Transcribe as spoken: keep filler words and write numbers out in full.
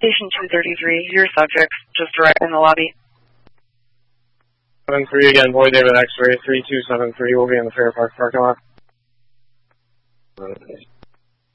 Station two thirty-three, your subjects just arrived in the lobby. seven three again, Boy David X-ray, three two seven three will be in the Fair Park parking lot.